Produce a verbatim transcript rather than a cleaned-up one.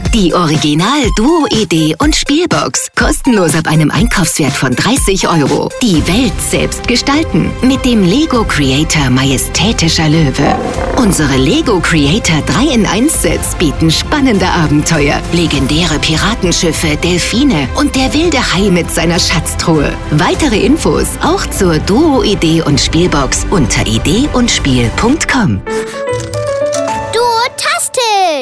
Die Original-Duo-Idee und Spielbox. Kostenlos ab einem Einkaufswert von dreißig Euro. Die Welt selbst gestalten. Mit dem Lego Creator Majestätischer Löwe. Unsere Lego Creator drei in eins Sets bieten spannende Abenteuer. Legendäre Piratenschiffe, Delfine und der wilde Hai mit seiner Schatztruhe. Weitere Infos auch zur Duo-Idee und Spielbox unter idee und spiel punkt com.